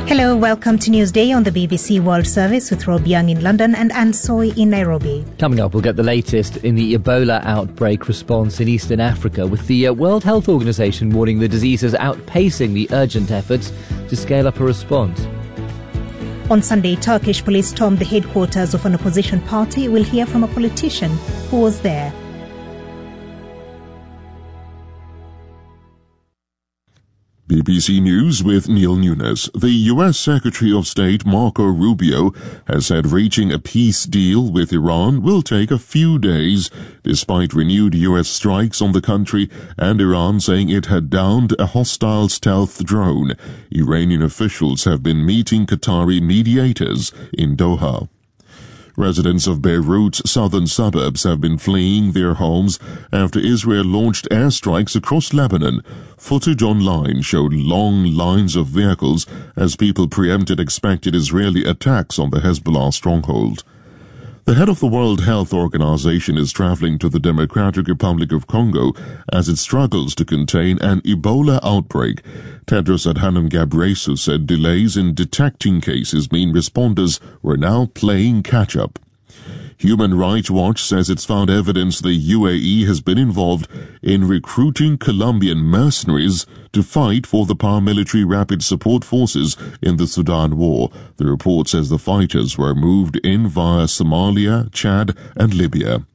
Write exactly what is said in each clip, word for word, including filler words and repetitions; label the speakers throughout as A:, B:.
A: Hello, welcome to Newsday on the B B C World Service with Rob Young in London and Anne Soy in Nairobi.
B: Coming up, we'll get the latest in the Ebola outbreak response in Eastern Africa, with the uh, World Health Organization warning the disease is outpacing the urgent efforts to scale up a response.
A: On Sunday, Turkish police stormed the headquarters of an opposition party. We'll hear from a politician who was there.
C: B B C News with Neil Nunes. The U S Secretary of State Marco Rubio has said reaching a peace deal with Iran will take a few days, despite renewed U S strikes on the country and Iran saying it had downed a hostile stealth drone. Iranian officials have been meeting Qatari mediators in Doha. Residents of Beirut's southern suburbs have been fleeing their homes after Israel launched airstrikes across Lebanon. Footage online showed long lines of vehicles as people preempted expected Israeli attacks on the Hezbollah stronghold. The head of the World Health Organization is traveling to the Democratic Republic of Congo as it struggles to contain an Ebola outbreak. Tedros Adhanom Ghebreyesus said delays in detecting cases mean responders were now playing catch-up. Human Rights Watch says it's found evidence the U A E has been involved in recruiting Colombian mercenaries to fight for the paramilitary Rapid Support Forces in the Sudan war. The report says the fighters were moved in via Somalia, Chad, and Libya.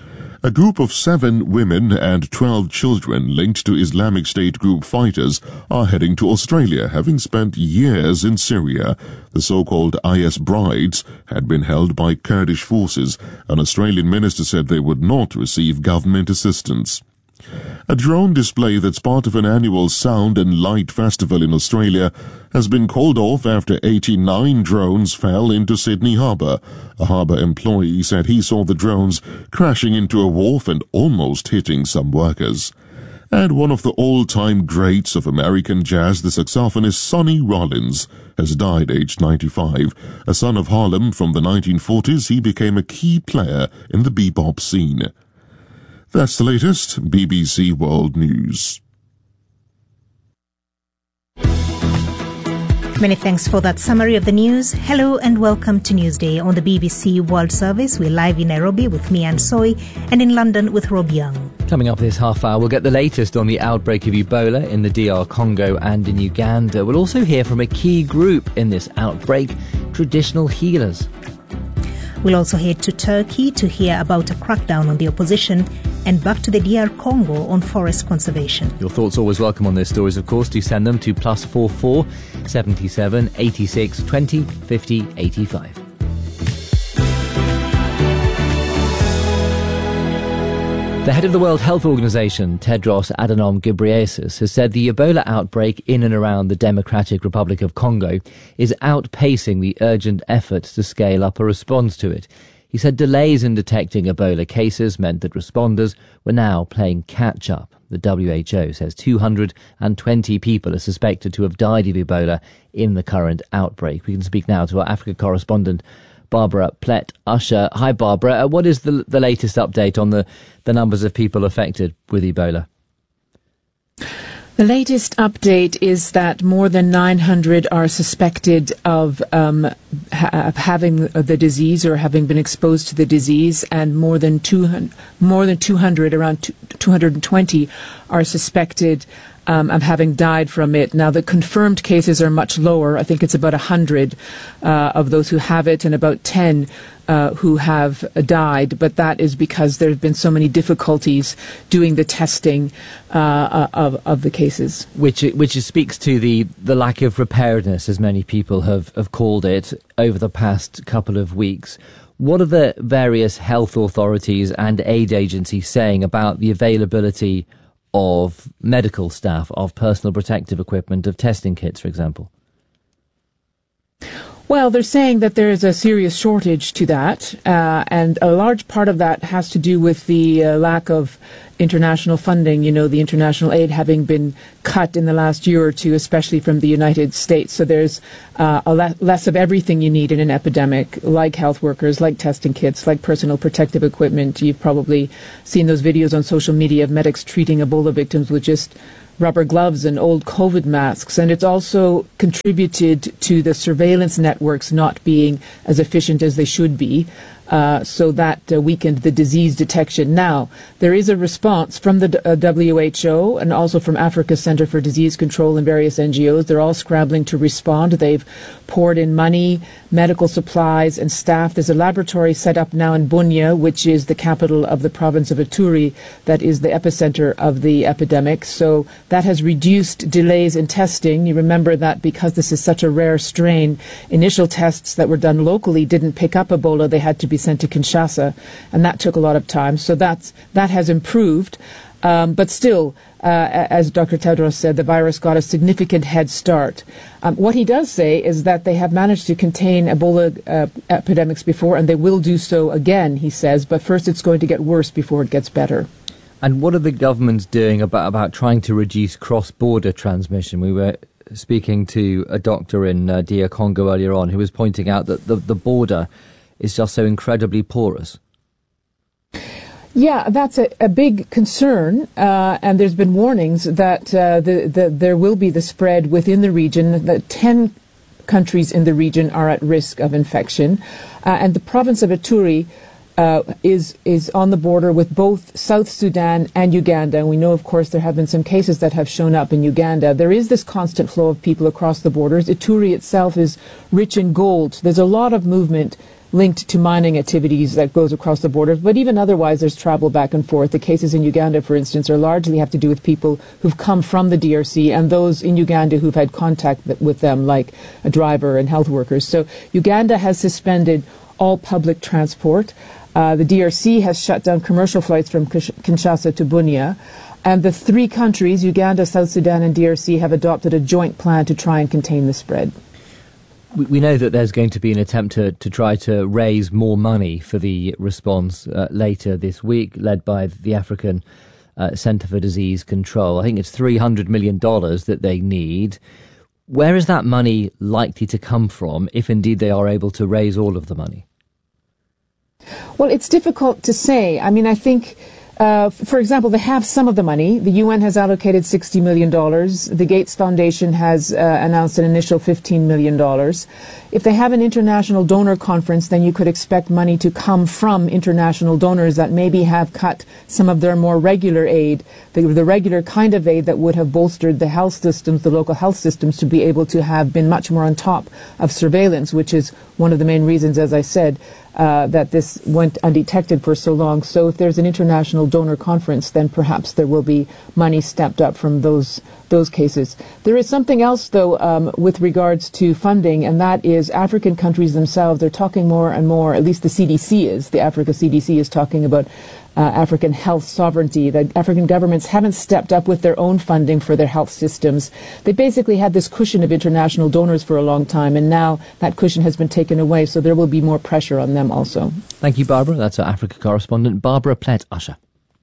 C: A group of seven women and twelve children linked to Islamic State group fighters are heading to Australia, having spent years in Syria. The so-called I S brides had been held by Kurdish forces. An Australian minister said they would not receive government assistance. A drone display that's part of an annual Sound and Light Festival in Australia has been called off after eighty-nine drones fell into Sydney Harbour. A harbour employee said he saw the drones crashing into a wharf and almost hitting some workers. And one of the all-time greats of American jazz, the saxophonist Sonny Rollins, has died aged ninety-five. A son of Harlem from the nineteen forties, he became a key player in the bebop scene. That's the latest B B C World News.
A: Many thanks for that summary of the news. Hello and welcome to Newsday on the B B C World Service. We're live in Nairobi with me, Anne Soy, and in London with Rob Young.
B: Coming up this half hour, we'll get the latest on the outbreak of Ebola in the D R Congo and in Uganda. We'll also hear from a key group in this outbreak, traditional healers.
A: We'll also head to Turkey to hear about a crackdown on the opposition and back to the D R Congo on forest conservation.
B: Your thoughts always welcome on these stories, of course. Do send them to plus four four seventy seven eighty six twenty fifty eighty five. The head of the World Health Organization, Tedros Adhanom Ghebreyesus, has said the Ebola outbreak in and around the Democratic Republic of Congo is outpacing the urgent efforts to scale up a response to it. He said delays in detecting Ebola cases meant that responders were now playing catch-up. The W H O says two hundred twenty people are suspected to have died of Ebola in the current outbreak. We can speak now to our Africa correspondent, Barbara Plett-Usher. Hi, Barbara. Uh, what is the, the latest update on the, the numbers of people affected with Ebola?
D: The latest update is that more than nine hundred are suspected of, um, ha- of having the disease or having been exposed to the disease, and more than two hundred, more than two hundred, around two hundred twenty, are suspected Um, of having died from it. Now, the confirmed cases are much lower. I think it's about one hundred uh, of those who have it and about ten uh, who have died. But that is because there have been so many difficulties doing the testing uh, of, of the cases.
B: Which which speaks to the, the lack of preparedness, as many people have, have called it, over the past couple of weeks. What are the various health authorities and aid agencies saying about the availability of medical staff, of personal protective equipment, of testing kits, for example?
D: Well, they're saying that there is a serious shortage to that, uh, and a large part of that has to do with the uh, lack of international funding, you know, the international aid having been cut in the last year or two, especially from the United States. So there's uh, a le- less of everything you need in an epidemic, like health workers, like testing kits, like personal protective equipment. You've probably seen those videos on social media of medics treating Ebola victims with just rubber gloves and old COVID masks. And it's also contributed to the surveillance networks not being as efficient as they should be. Uh, so that uh, weakened the disease detection. Now, there is a response from the uh, W H O and also from Africa's Center for Disease Control and various N G Os. They're all scrambling to respond. They've poured in money, medical supplies, and staff. There's a laboratory set up now in Bunia, which is the capital of the province of Ituri, that is the epicenter of the epidemic. So that has reduced delays in testing. You remember that because this is such a rare strain, initial tests that were done locally didn't pick up Ebola. They had to be sent to Kinshasa, and that took a lot of time. So that's, that has improved. Um, but still, uh, as Doctor Tedros said, the virus got a significant head start. Um, what he does say is that they have managed to contain Ebola uh, epidemics before, and they will do so again, he says, but first it's going to get worse before it gets better.
B: And what are the governments doing about, about trying to reduce cross-border transmission? We were speaking to a doctor in uh, D R Congo earlier on who was pointing out that the, the border is just so incredibly porous.
D: Yeah, that's a, a big concern, uh, and there's been warnings that uh, the, the, there will be the spread within the region, that ten countries in the region are at risk of infection, uh, and the province of Ituri uh, is is on the border with both South Sudan and Uganda, and we know, of course, there have been some cases that have shown up in Uganda. There is this constant flow of people across the borders. Ituri itself is rich in gold. There's a lot of movement linked to mining activities that goes across the border, but even otherwise there's travel back and forth. The cases in Uganda, for instance, are largely have to do with people who've come from the D R C and those in Uganda who've had contact with them, like a driver and health workers. So Uganda has suspended all public transport. Uh, the D R C has shut down commercial flights from Kinshasa to Bunia. And the three countries, Uganda, South Sudan, and D R C, have adopted a joint plan to try and contain the spread.
B: We know that there's going to be an attempt to, to try to raise more money for the response uh, later this week, led by the African uh, Center for Disease Control. I think it's three hundred million dollars that they need. Where is that money likely to come from, if indeed they are able to raise all of the money?
D: Well, it's difficult to say. I mean, I think... Uh, for example, they have some of the money. The U N has allocated sixty million dollars. The Gates Foundation has uh, announced an initial fifteen million dollars. If they have an international donor conference, then you could expect money to come from international donors that maybe have cut some of their more regular aid, the, the regular kind of aid that would have bolstered the health systems, the local health systems, to be able to have been much more on top of surveillance, which is one of the main reasons, as I said, Uh, that this went undetected for so long. So if there's an international donor conference, then perhaps there will be money stepped up from those those cases. There is something else, though, um, with regards to funding, and that is African countries themselves. They're talking more and more, at least the C D C is, the Africa C D C is talking about uh, African health sovereignty, that African governments haven't stepped up with their own funding for their health systems. They basically had this cushion of international donors for a long time, and now that cushion has been taken away, so there will be more pressure on them also.
B: Thank you, Barbara. That's our Africa correspondent, Barbara Plett-Usher.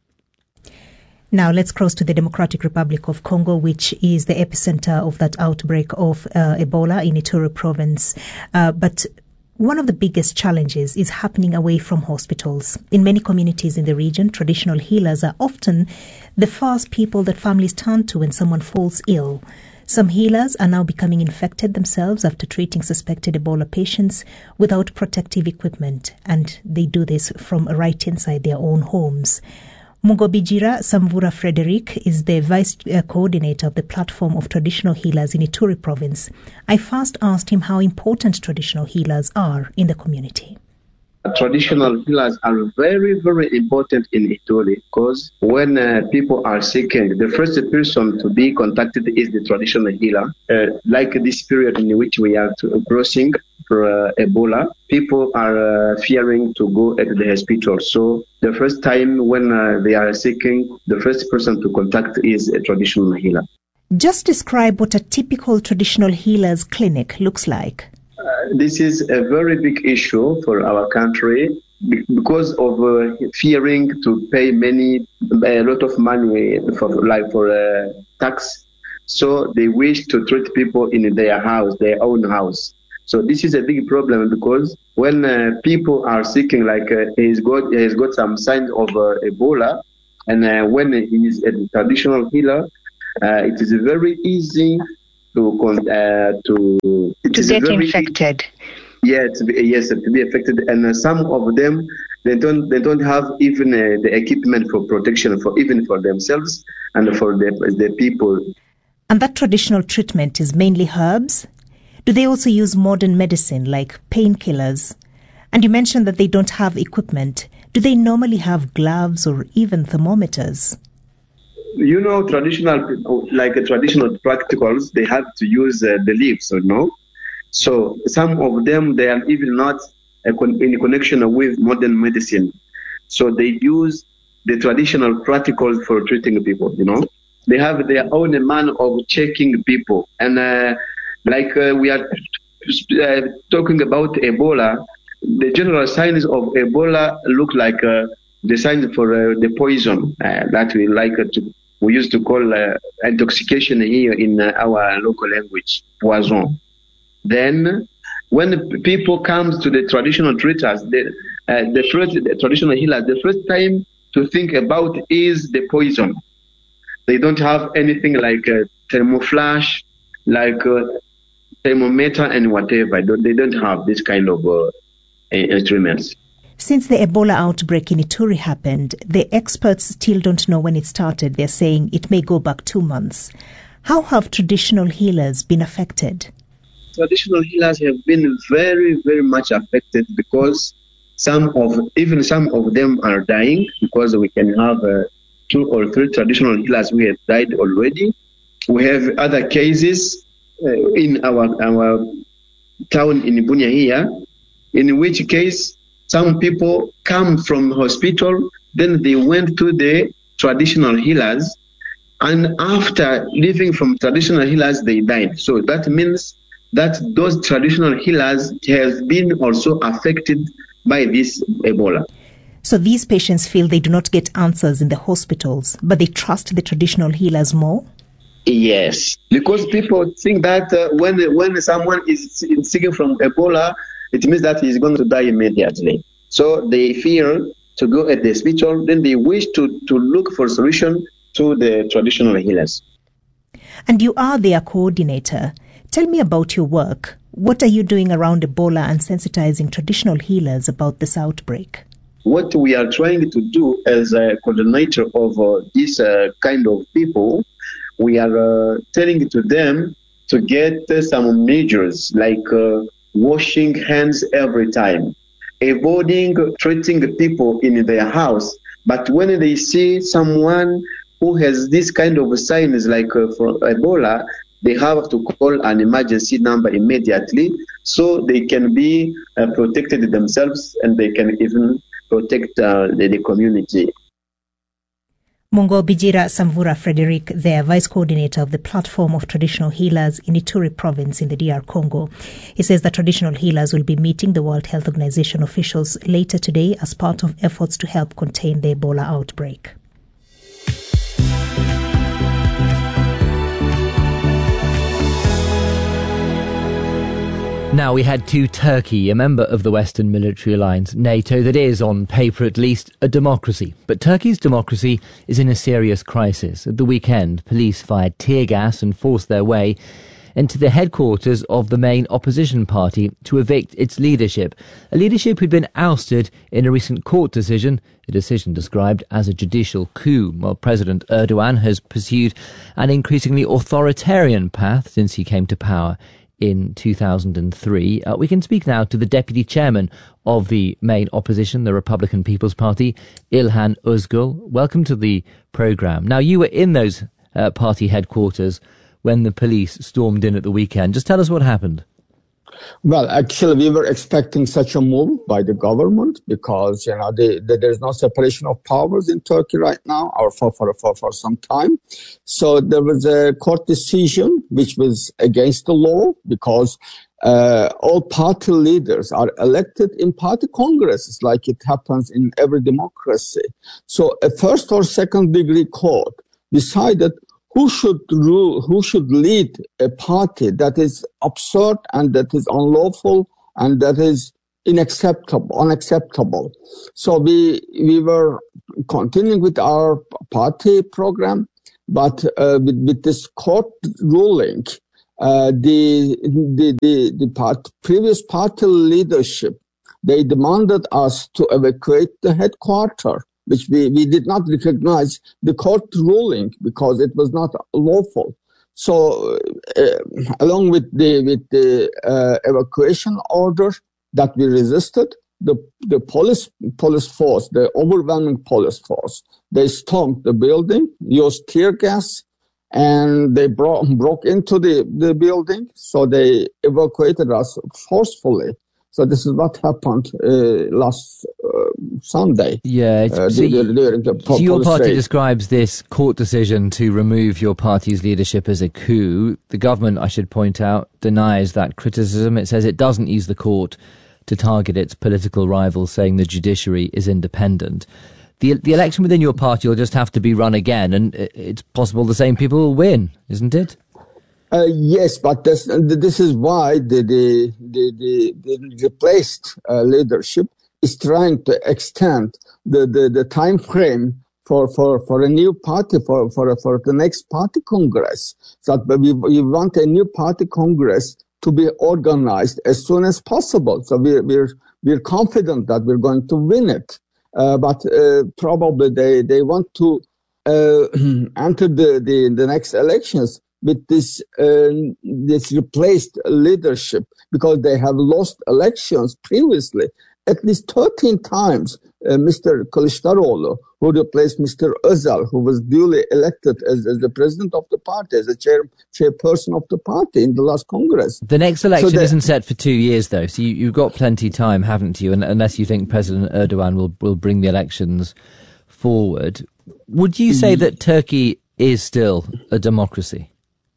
A: Now let's cross to the Democratic Republic of Congo, which is the epicenter of that outbreak of uh, Ebola in Ituri province. Uh, but one of the biggest challenges is happening away from hospitals. In many communities in the region, traditional healers are often the first people that families turn to when someone falls ill. Some healers are now becoming infected themselves after treating suspected Ebola patients without protective equipment, and they do this from right inside their own homes. Mugobijira Samvura Frederick is the vice uh, coordinator of the platform of traditional healers in Ituri province. I first asked him how important traditional healers are in the community.
E: Traditional healers are very, very important in Ituri because when uh, people are sick, the first person to be contacted is the traditional healer. Uh, like this period in which we are crossing for uh, Ebola, people are uh, fearing to go at the hospital. So the first time when uh, they are sick, the first person to contact is a traditional healer.
A: Just describe what a typical traditional healer's clinic looks like.
E: Uh, this is a very big issue for our country because of uh, fearing to pay many a lot of money for like for uh, tax. So they wish to treat people in their house, their own house. So this is a big problem because when uh, people are sick, like uh, he's got he's got some signs of uh, Ebola, and uh, when he is a traditional healer, uh, it is very easy to uh, to
F: to get infected.
E: Yes, to be, yes, to be affected, and uh, some of them they don't they don't have even uh, the equipment for protection for even for themselves and for the the people.
A: And that traditional treatment is mainly herbs. Do they also use modern medicine like painkillers? And you mentioned that they don't have equipment. Do they normally have gloves or even thermometers?
E: You know, traditional, like uh, traditional practicals, they have to use uh, the leaves, you know. So some of them, they are even not uh, con- in connection with modern medicine. So they use the traditional practicals for treating people, you know. They have their own manner of checking people. And uh, like uh, we are uh, talking about Ebola, the general signs of Ebola look like uh, the signs for uh, the poison uh, that we like uh, to, we used to call uh, intoxication here in uh, our local language, poison. Then, when people come to the traditional treaters, the, uh, the first the traditional healers, the first time to think about is the poison. They don't have anything like a thermoflash, like a thermometer and whatever. They don't have this kind of uh, instruments.
A: Since the Ebola outbreak in Ituri happened, the experts still don't know when it started. They're saying it may go back two months. How have traditional healers been affected?
E: Traditional healers have been very, very much affected because some of, even some of them are dying because we can have uh, two or three traditional healers who have died already. We have other cases uh, in our our town in Bunia here, in which case some people come from hospital, then they went to the traditional healers, and after leaving from traditional healers, they died. So that means that those traditional healers have been also affected by this Ebola.
A: So these patients feel they do not get answers in the hospitals, but they trust the traditional healers more?
E: Yes, because people think that uh, when when someone is sick from Ebola, it means that he's going to die immediately. So they fear to go at the hospital, then they wish to, to look for solution to the traditional healers.
A: And you are their coordinator. Tell me about your work. What are you doing around Ebola and sensitizing traditional healers about this outbreak?
E: What we are trying to do as a coordinator of uh, this uh, kind of people, we are uh, telling to them to get uh, some measures like uh, washing hands every time, avoiding treating people in their house. But when they see someone who has this kind of signs like uh, for Ebola, they have to call an emergency number immediately so they can be uh, protected themselves and they can even protect uh, the, the community.
A: Mungo Bijira Samvura Frederick, the Vice Coordinator of the Platform of Traditional Healers in Ituri Province in the D R Congo. He says that traditional healers will be meeting the World Health Organization officials later today as part of efforts to help contain the Ebola outbreak.
B: Now we head to Turkey, a member of the Western military alliance NATO that is, on paper at least, a democracy. But Turkey's democracy is in a serious crisis. At the weekend, police fired tear gas and forced their way into the headquarters of the main opposition party to evict its leadership. A leadership who'd been ousted in a recent court decision, a decision described as a judicial coup, while President Erdogan has pursued an increasingly authoritarian path since he came to power in two thousand three. Uh, we can speak now to the deputy chairman of the main opposition, the Republican People's Party, Ilhan Özgül. Welcome to the programme. Now, you were in those uh, party headquarters when the police stormed in at the weekend. Just tell us what happened.
G: Well, actually, we were expecting such a move by the government because, you know, the, the, there's no separation of powers in Turkey right now, or for, for, for, for some time. So there was a court decision which was against the law because uh, all party leaders are elected in party congresses like it happens in every democracy. So a first or second degree court decided who should rule, who should lead a party that is absurd and that is unlawful and that is unacceptable, unacceptable. So we, we were continuing with our party program. But uh, with, with this court ruling, uh, the the the, the part, previous party leadership, they demanded us to evacuate the headquarters, which we, we did not recognize the court ruling because it was not lawful. So, uh, along with the with the uh, evacuation order that we resisted, the the police police force, the overwhelming police force, they stormed the building, used tear gas, and they brought, broke into the, the building. So they evacuated us forcefully. So this is what happened uh, last uh, Sunday.
B: Yeah, it's,
G: uh,
B: so,
G: during, during the
B: so your party
G: raid.
B: describes this court decision to remove your party's leadership as a coup. The government, I should point out, denies that criticism. It says it doesn't use the court to target its political rivals, saying the judiciary is independent. The the election within your party will just have to be run again, and it's possible the same people will win, isn't it?
G: Uh, yes, but this, this is why the the the, the, the replaced uh, leadership is trying to extend the, the, the time frame for, for, for a new party for for for the next party congress. So we we want a new party congress to be organized as soon as possible. So we we're we're confident that we're going to win it, uh, but uh, probably they they want to uh, enter the, the the next elections with this uh, this replaced leadership, because they have lost elections previously at least thirteen times. Uh, Mister Kılıçdaroğlu, who replaced Mister Özal, who was duly elected as, as the president of the party, as the chair, chairperson of the party in the last Congress.
B: The next election
G: so the,
B: isn't set for two years, though, so you, you've got plenty of time, haven't you? And, unless you think President Erdogan will, will bring the elections forward. Would you say that Turkey is still a democracy?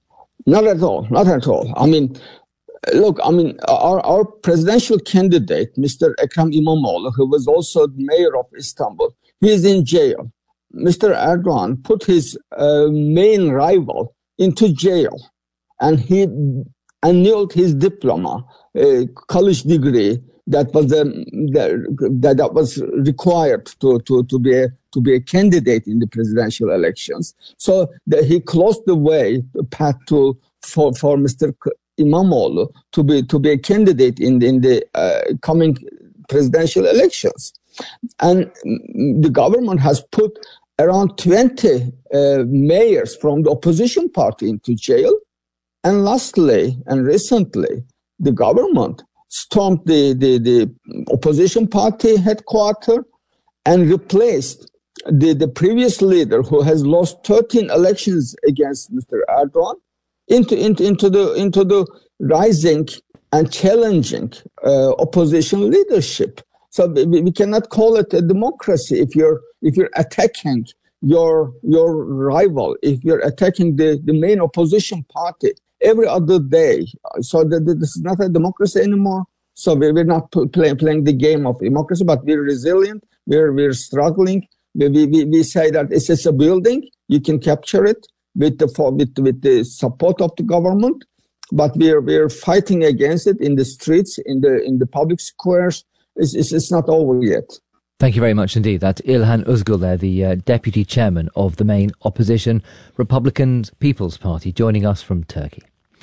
G: Not at all. Not at all. I mean, look, I mean, our, our presidential candidate, Mister Ekrem İmamoğlu, who was also mayor of Istanbul, he is in jail. Mister Erdogan put his uh, main rival into jail, and he annulled his diploma, uh, college degree that was um, that, that was required to to to be a, to be a candidate in the presidential elections. So the, he closed the way, the path to for for Mister İmamoğlu to be to be a candidate in the, in the uh, coming presidential elections, and the government has put around twenty uh, mayors from the opposition party into jail. And lastly, and recently, the government stormed the, the, the opposition party headquarters and replaced the, the previous leader, who has lost thirteen elections against Mister Erdogan, into, into, into the, into the rising and challenging uh, opposition leadership. So we, we cannot call it a democracy if you're, if you're attacking your, your rival, if you're attacking the, the main opposition party every other day. So that this is not a democracy anymore. So we're not play, playing the game of democracy, but we're resilient. We're, we're struggling. We, we, we say that it's just a building. You can capture it with the, with, with the support of the government, but we're, we're fighting against it in the streets, in the, in the public squares. It's, it's, it's not over yet.
B: Thank you very much indeed. That's İlhan Özgül there, the uh, deputy chairman of the main opposition Republican People's Party, joining us from Turkey.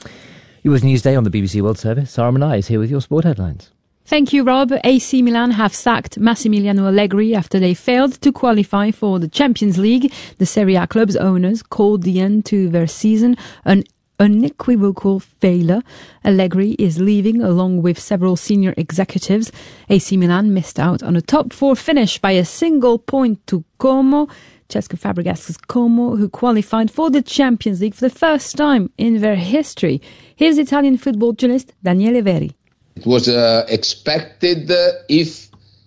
B: It was Newsday on the B B C World Service. Sarah Manai is here with your sport headlines.
H: Thank you, Rob. A C Milan have sacked Massimiliano Allegri after they failed to qualify for the Champions League. The Serie A club's owners called the end to their season an unequivocal failure. Allegri is leaving along with several senior executives. A C Milan missed out on a top four finish by a single point to Como, Cesco Fabregas's Como, who qualified for the Champions League for the first time in their history. Here's Italian football journalist Daniele Veri.
I: It was uh, expected uh, if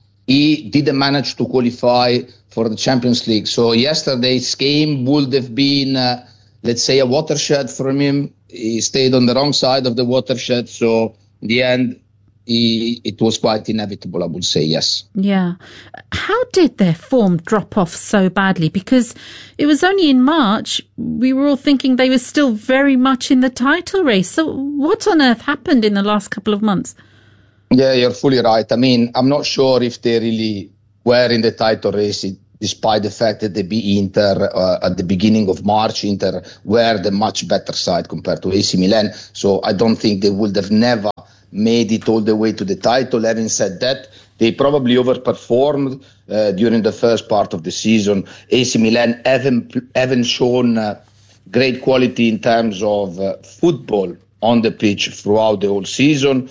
I: he didn't manage to qualify for the Champions League. So yesterday's game would have been, uh, let's say, a watershed for him. He stayed on the wrong side of the watershed. So in the end, he, it was quite inevitable, I would say, yes.
J: Yeah. How did their form drop off so badly? Because it was only in March we were all thinking they were still very much in the title race. So what on earth happened in the last couple of months?
I: Yeah, you're fully right. I mean, I'm not sure if they really were in the title race. It, despite the fact that they beat Inter uh, at the beginning of March. Inter were the much better side compared to A C Milan. So I don't think they would have never made it all the way to the title. Having said that, they probably overperformed uh, during the first part of the season. A C Milan haven't, haven't shown uh, great quality in terms of uh, football on the pitch throughout the whole season.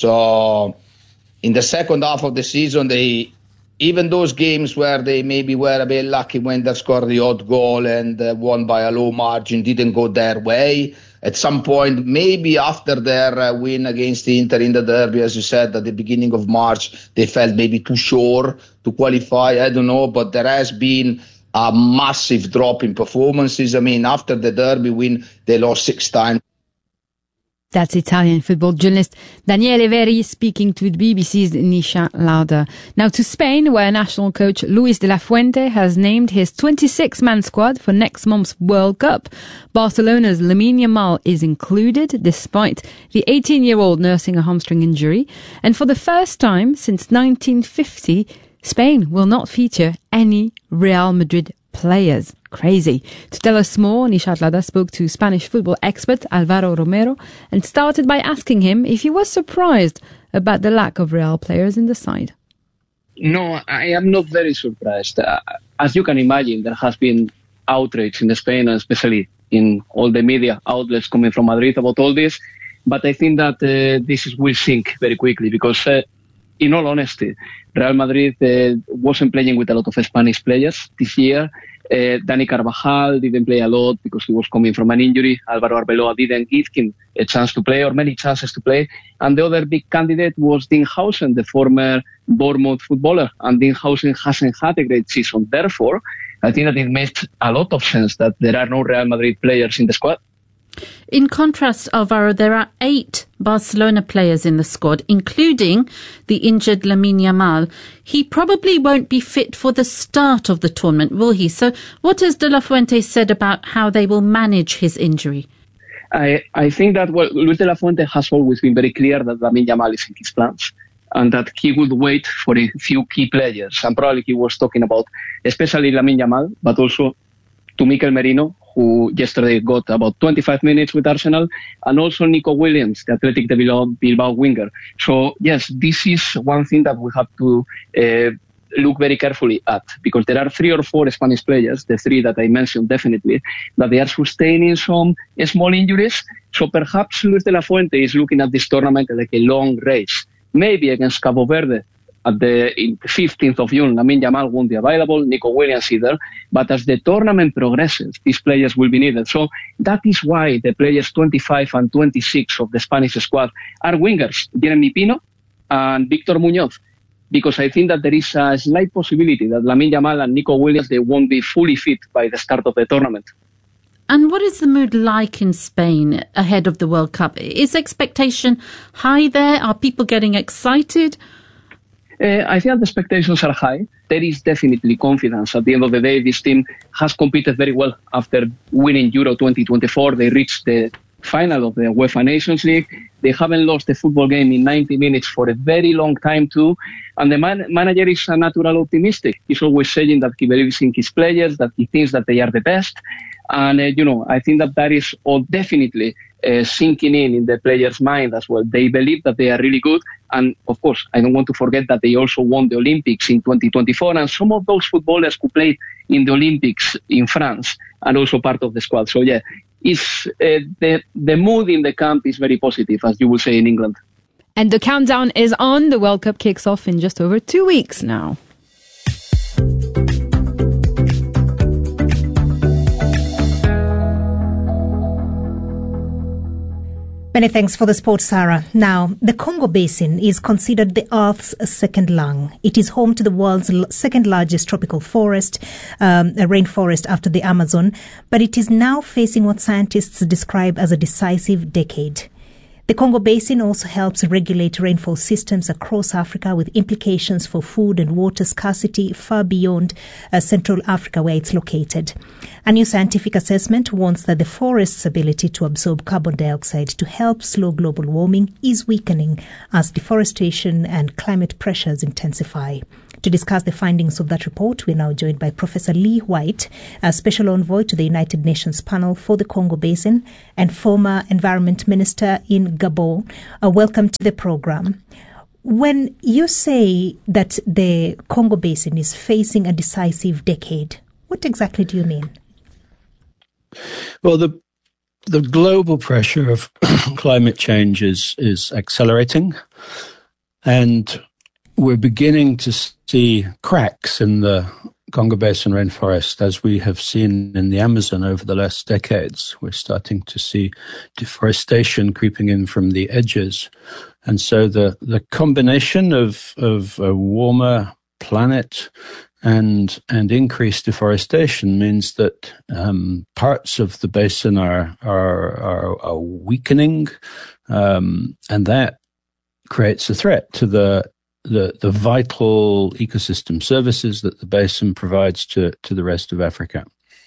I: So in the second half of the season, they, even those games where they maybe were a bit lucky when they scored the odd goal and uh, won by a low margin, didn't go their way. At some point, maybe after their uh, win against the Inter in the derby, as you said, at the beginning of March, they felt maybe too sure to qualify. I don't know, but there has been a massive drop in performances. I mean, after the derby win, they lost six times.
H: That's Italian football journalist Daniele Veri speaking to the B B C's Nisha Lauda. Now to Spain, where national coach Luis de la Fuente has named his twenty-six man squad for next month's World Cup. Barcelona's Lamine Yamal is included, despite the eighteen-year-old nursing a hamstring injury. And for the first time since nineteen fifty, Spain will not feature any Real Madrid players. Crazy. To tell us more, Nisha Lauda spoke to Spanish football expert Alvaro Romero and started by asking him if he was surprised about the lack of Real players in the side.
K: No, I am not very surprised. Uh, as you can imagine, there has been outrage in Spain, especially in all the media outlets coming from Madrid about all this. But I think that uh, this will sink very quickly because, uh, in all honesty, Real Madrid uh, wasn't playing with a lot of Spanish players this year. Uh, Dani Carvajal didn't play a lot because he was coming from an injury. Alvaro Arbeloa didn't give him a chance to play or many chances to play. And the other big candidate was Dean Howson, the former Bournemouth footballer. And Dean Howson hasn't had a great season. Therefore, I think that it makes a lot of sense that there are no Real Madrid players in the squad.
J: In contrast, Alvaro, there are eight Barcelona players in the squad, including the injured Lamine Yamal. He probably won't be fit for the start of the tournament, will he? So what has De La Fuente said about how they will manage his injury?
K: I, I think that, well, Luis De La Fuente has always been very clear that Lamine Yamal is in his plans and that he would wait for a few key players. And probably he was talking about especially Lamine Yamal, but also to Mikel Merino, who yesterday got about twenty-five minutes with Arsenal, and also Nico Williams, the Athletic de Bilbao, Bilbao winger. So, yes, this is one thing that we have to uh, look very carefully at, because there are three or four Spanish players, the three that I mentioned definitely, that they are sustaining some small injuries. So perhaps Luis de la Fuente is looking at this tournament like a long race. Maybe against Cabo Verde, at the fifteenth of June, Lamine Yamal won't be available, Nico Williams either. But as the tournament progresses, these players will be needed. So that is why the players twenty-five and twenty-six of the Spanish squad are wingers, Jeremy Pino and Victor Muñoz. Because I think that there is a slight possibility that Lamine Yamal and Nico Williams, they won't be fully fit by the start of the tournament.
J: And what is the mood like in Spain ahead of the World Cup? Is expectation high there? Are people getting excited?
K: Uh, I think the expectations are high. There is definitely confidence. At the end of the day, this team has competed very well after winning Euro twenty twenty-four. They reached the final of the UEFA Nations League. They haven't lost a football game in ninety minutes for a very long time too. And the man- manager is a natural optimistic. He's always saying that he believes in his players, that he thinks that they are the best. And, uh, you know, I think that that is all definitely uh, sinking in in the players' mind as well. They believe that they are really good. And, of course, I don't want to forget that they also won the Olympics in twenty twenty-four. And some of those footballers who played in the Olympics in France are also part of the squad. So, yeah, it's, uh, the, the mood in the camp is very positive, as you will say in England.
H: And the countdown is on. The World Cup kicks off in just over two weeks now.
A: Many thanks for the sport, Sarah. Now, the Congo Basin is considered the Earth's second lung. It is home to the world's second largest tropical forest, um, a rainforest after the Amazon, but it is now facing what scientists describe as a decisive decade. The Congo Basin also helps regulate rainfall systems across Africa, with implications for food and water scarcity far beyond uh, Central Africa, where it's located. A new scientific assessment warns that the forest's ability to absorb carbon dioxide to help slow global warming is weakening as deforestation and climate pressures intensify. To discuss the findings of that report, we're now joined by Professor Lee White, a Special Envoy to the United Nations Panel for the Congo Basin and former Environment Minister in Gabon. Uh, welcome to the program. When you say that the Congo Basin is facing a decisive decade, what exactly do you mean?
L: Well, the the global pressure of climate change is, is accelerating, and we're beginning to see cracks in the Congo Basin rainforest, as we have seen in the Amazon over the last decades. We're starting to see deforestation creeping in from the edges. And so the, the combination of, of a warmer planet and and increased deforestation means that um, parts of the basin are are, are, are weakening, um, and that creates a threat to the, the the vital ecosystem services that the basin provides to, to the rest of Africa.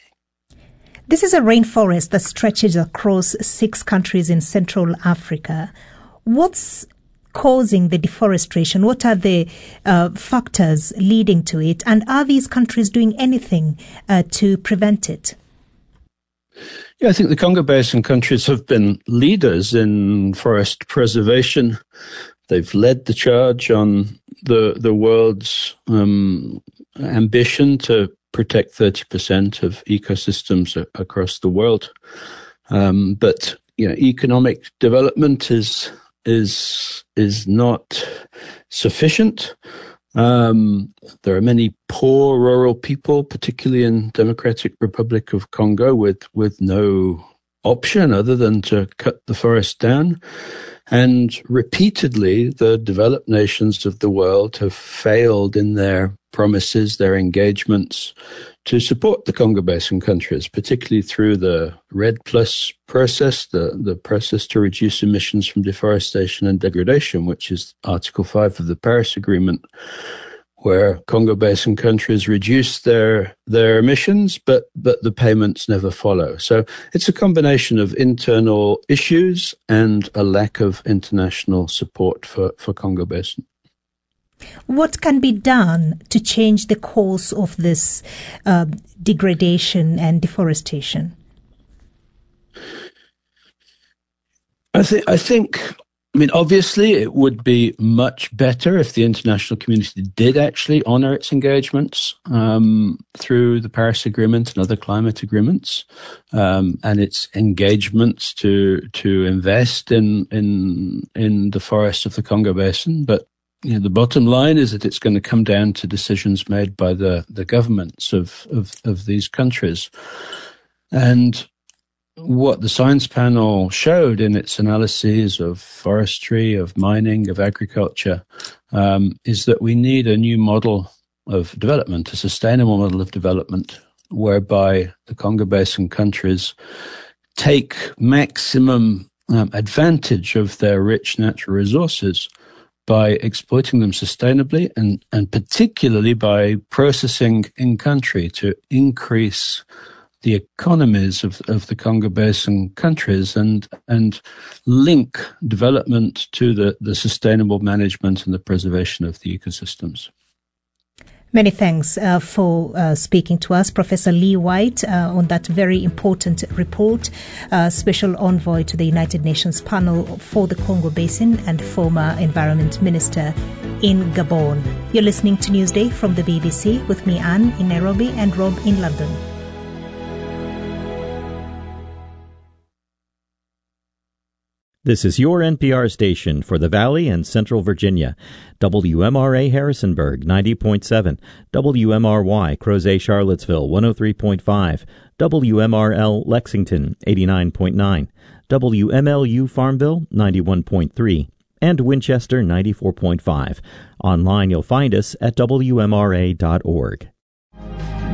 A: This is a rainforest that stretches across six countries in Central Africa. What's causing the deforestation? What are the uh, factors leading to it? And are these countries doing anything uh, to prevent it?
L: Yeah, I think the Congo Basin countries have been leaders in forest preservation. They've led the charge on the the world's um, ambition to protect thirty percent of ecosystems a- across the world. Um, but you know, economic development is is is not sufficient. Um, there are many poor rural people, particularly in Democratic Republic of Congo, with, with no option other than to cut the forest down. And repeatedly, the developed nations of the world have failed in their promises, their engagements to support the Congo Basin countries, particularly through the REDD Plus process, the, the process to reduce emissions from deforestation and degradation, which is Article five of the Paris Agreement, where Congo Basin countries reduce their their emissions, but but the payments never follow. So it's a combination of internal issues and a lack of international support for, for Congo Basin.
A: What can be done to change the course of this uh, degradation and deforestation?
L: I think, I think, I mean, obviously it would be much better if the international community did actually honor its engagements um, through the Paris Agreement and other climate agreements, um, and its engagements to to invest in in in the forests of the Congo Basin. But you know, the bottom line is that it's going to come down to decisions made by the, the governments of, of, of these countries. And what the Science Panel showed in its analyses of forestry, of mining, of agriculture, um, is that we need a new model of development, a sustainable model of development, whereby the Congo Basin countries take maximum um, advantage of their rich natural resources by exploiting them sustainably and, and particularly by processing in country to increase the economies of, of the Congo Basin countries and and link development to the, the sustainable management and the preservation of the ecosystems.
A: Many thanks uh, for uh, speaking to us, Professor Lee White, uh, on that very important report, uh, Special Envoy to the United Nations Panel for the Congo Basin and former Environment Minister in Gabon. You're listening to Newsday from the B B C with me, Anne, in Nairobi, and Rob in London.
M: This is your N P R station for the Valley and Central Virginia. W M R A Harrisonburg, ninety point seven. W M R Y Crozet Charlottesville, one oh three point five. W M R L Lexington, eighty-nine point nine. W M L U Farmville, ninety-one point three. And Winchester, ninety-four point five. Online you'll find us at W M R A dot org.